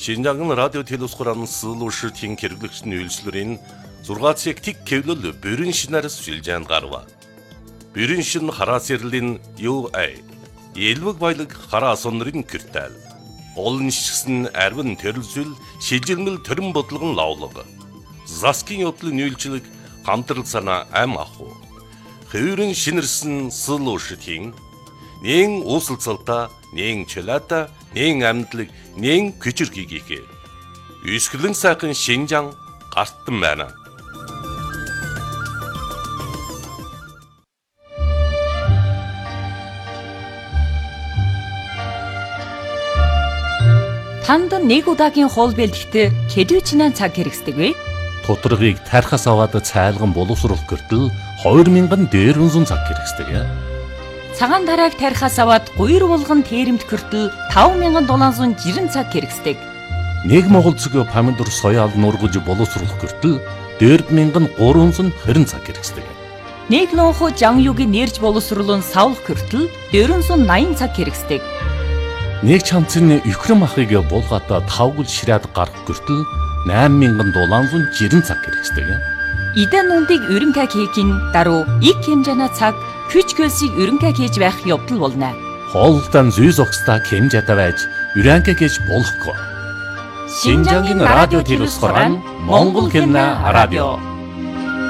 Шинжаан радио телевизхоран суулуушртын хэрэглэгчдийн үйлчлэрийн 6 цаг тэг кевлэл бүрэн шинээр сүлжээнд гарва. Бүрэн шин хараа сэрлэн UA элвэг баялаг хараа сонрын киртэл. Олон шигсэн арвин төрөлсөл шилжилмэл төрөн бодлогон лавлага. Заскин явдлын үйлчлэг хамтрал санаа ам аху. Хөврөн шинэрсэн суулуушртын нэн уусалцалта, нэн чөлөөта, нэн амьдлаг, нэн күчирхийгээ. Үсгэлэн сайхан Шинжаан гартан байна. Танд нэг удаагийн хоол бэлтгэхдээ хэдвчнэн цаг хэрэгсдэг вэ? Тоторгийг тархаас аваад цайлган боловсруулах гэртэл 2400 цаг хэрэгсдэг. Цагаан тарааг тархаас аваад 3 булган тээремд хүртэл 5760 цаг хэрэгсдэг. Нэг Монгол цэг помидор соёал нургаж боловсруулах гэртэл 4320 цаг хэрэгсдэг. Нэг лонхо жанюугийн нэрж боловсруулан савлах гэртэл 480 цаг хэрэгсдэг. Нэг чамцны Украин махыг булгаата 5 гүл ширээд гарах гэртэл 8760 цаг хэрэгсдэг. Идэн нүндийг өрөнгө хийхин даруй их хэмжээний цаг хүч хөлсийг өрөнгө хийж байх явдал болно. Хоолтон зүй зогсдаа хэмжээтэй байж өрөнгө хийж болохгүй. Шинжаангийн радио телевизхоран Монгол хэлний радио